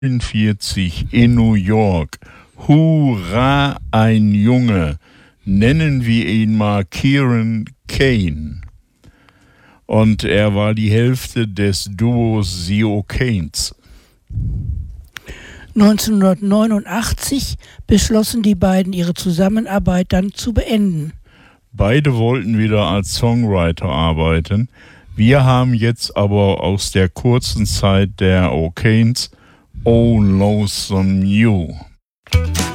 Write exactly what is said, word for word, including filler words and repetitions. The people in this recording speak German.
neunundvierzig in New York. Hurra, ein Junge. Nennen wir ihn mal Kieran Kane. Und er war die Hälfte des Duos The O'Kanes. neunzehnhundertneunundachtzig beschlossen die beiden ihre Zusammenarbeit dann zu beenden. Beide wollten wieder als Songwriter arbeiten. Wir haben jetzt aber aus der kurzen Zeit der O'Kanes Oh Lonesome You.